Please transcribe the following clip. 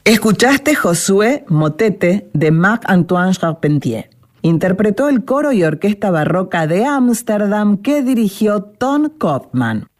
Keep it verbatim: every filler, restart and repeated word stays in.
Escuchaste Josué Motete de Marc-Antoine Charpentier. Interpretó el coro y orquesta barroca de Ámsterdam que dirigió Ton Koopman.